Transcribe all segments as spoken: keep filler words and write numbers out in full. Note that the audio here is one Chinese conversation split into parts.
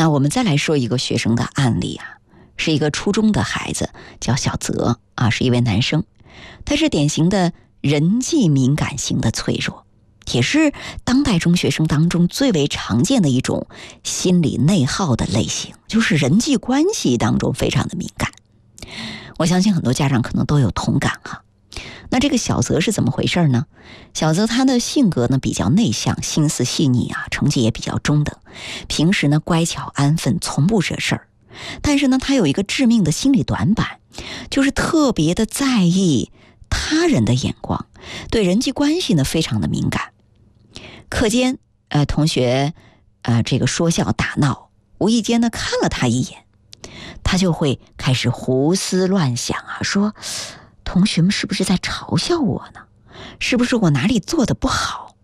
那我们再来说一个学生的案例啊，是一个初中的孩子，叫小泽啊，是一位男生，他是典型的人际敏感型的脆弱，也是当代中学生当中最为常见的一种心理内耗的类型，就是人际关系当中非常的敏感。我相信很多家长可能都有同感哈。那这个小泽是怎么回事呢？小泽他的性格呢比较内向，心思细腻啊，成绩也比较中等，平时呢乖巧安分，从不惹事儿。但是呢，他有一个致命的心理短板，就是特别的在意他人的眼光，对人际关系呢非常的敏感。课间，呃，同学，呃，这个说笑打闹，无意间呢看了他一眼，他就会开始胡思乱想啊，说同学们是不是在嘲笑我呢？是不是我哪里做得不好？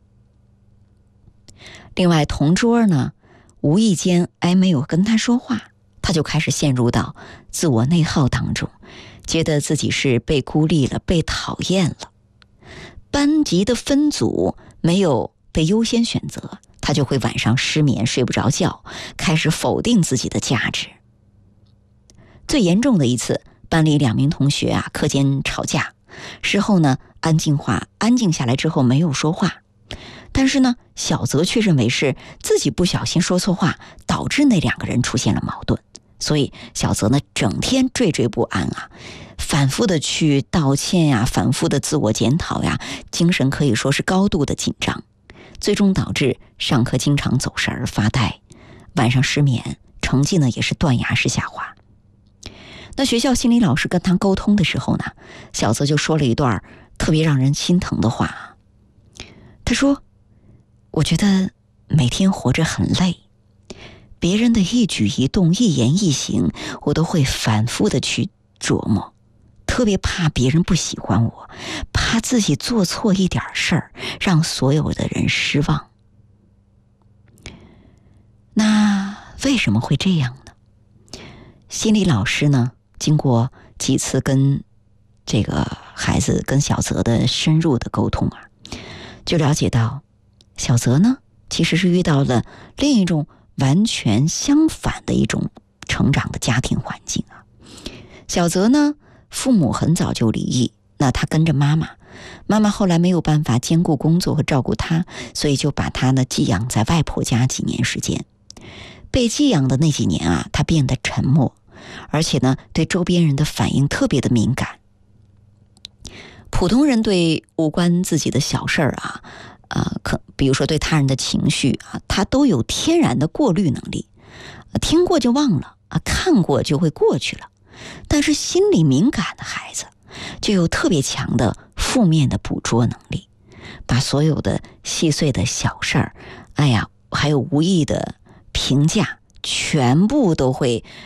另外，同桌呢，无意间哎没有跟他说话，他就开始陷入到自我内耗当中，觉得自己是被孤立了，被讨厌了。班级的分组没有被优先选择，他就会晚上失眠，睡不着觉，开始否定自己的价值。最严重的一次，班里两名同学啊，课间吵架，事后呢，安静化，安静下来之后没有说话，但是呢，小泽却认为是自己不小心说错话，导致那两个人出现了矛盾，所以小泽呢，整天惴惴不安啊，反复的去道歉呀，反复的自我检讨呀，精神可以说是高度的紧张，最终导致上课经常走神儿发呆，晚上失眠，成绩呢也是断崖式下滑。那学校心理老师跟他沟通的时候呢，小泽就说了一段特别让人心疼的话。他说，我觉得每天活着很累，别人的一举一动一言一行我都会反复的去琢磨，特别怕别人不喜欢我，怕自己做错一点事儿让所有的人失望。那为什么会这样呢？心理老师呢，经过几次跟这个孩子跟小泽的深入的沟通啊，就了解到小泽呢其实是遇到了另一种完全相反的一种成长的家庭环境啊。小泽呢父母很早就离异，那他跟着妈妈，妈妈后来没有办法兼顾工作和照顾他，所以就把他呢寄养在外婆家几年时间。被寄养的那几年啊，他变得沉默，而且呢对周边人的反应特别的敏感。普通人对无关自己的小事儿啊，呃，可比如说对他人的情绪啊，他都有天然的过滤能力，听过就忘了啊，看过就会过去了。但是心理敏感的孩子就有特别强的负面的捕捉能力，把所有的细碎的小事儿，哎呀，还有无意的评价，全部都会